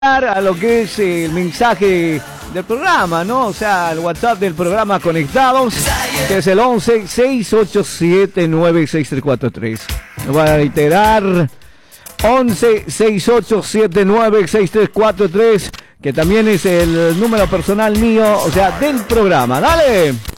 a lo que es el mensaje del programa, ¿no? O sea, el WhatsApp del programa Conectados, que es el 11-6879-6343. Lo voy a reiterar, 11-6879-6343, que también es el número personal mío, o sea, del programa. ¡Dale!